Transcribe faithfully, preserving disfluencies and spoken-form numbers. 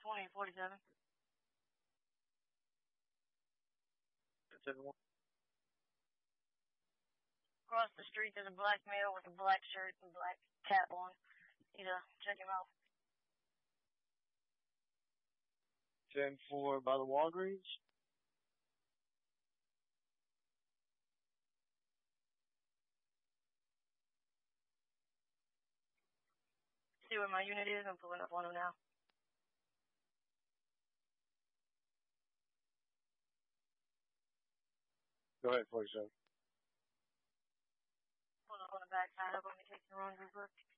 twenty and forty-seven. ten one. Across the street, there's a black male with a black shirt and black cap on. Need to check him out. ten four by the Walgreens. See where my unit is? I'm pulling up on him now. Go ahead, forty-seven. Pulling up on the backside of him. He takes the wrong group.